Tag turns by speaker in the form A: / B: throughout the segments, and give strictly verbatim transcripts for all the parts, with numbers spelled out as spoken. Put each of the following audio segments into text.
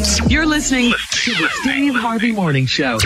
A: You're listening to the Steve Harvey Morning Show.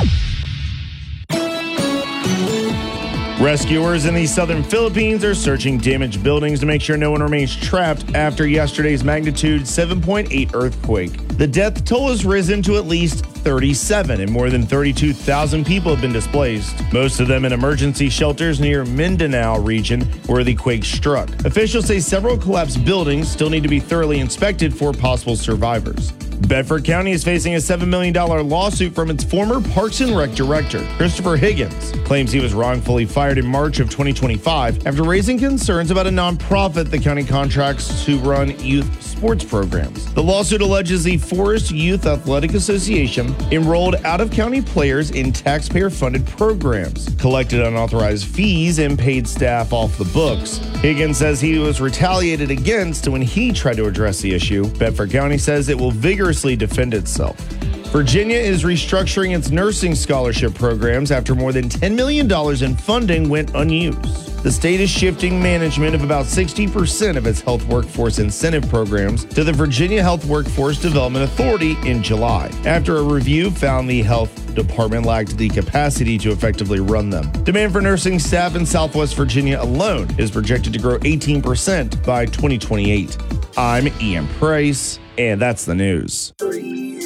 B: Rescuers in the southern Philippines are searching damaged buildings to make sure no one remains trapped after yesterday's magnitude seven point eight earthquake. The death toll has risen to at least thirty-seven, and more than thirty-two thousand people have been displaced, most of them in emergency shelters near Mindanao region where the quake struck. Officials say several collapsed buildings still need to be thoroughly inspected for possible survivors. Bedford County is facing a seven million dollars lawsuit from its former Parks and Rec director, Christopher Higgins. Claims he was wrongfully fired in March of twenty twenty-five after raising concerns about a nonprofit the county contracts to run youth sports programs. The lawsuit alleges the Forest Youth Athletic Association enrolled out-of-county players in taxpayer-funded programs, collected unauthorized fees, and paid staff off the books. Higgins says he was retaliated against when he tried to address the issue. Bedford County says it will vigorously defend itself. Virginia is restructuring its nursing scholarship programs after more than ten million dollars in funding went unused. The state is shifting management of about sixty percent of its health workforce incentive programs to the Virginia Health Workforce Development Authority in July, after a review found the health department lacked the capacity to effectively run them. Demand for nursing staff in Southwest Virginia alone is projected to grow eighteen percent by twenty twenty-eight. I'm Ian Price, and that's the news.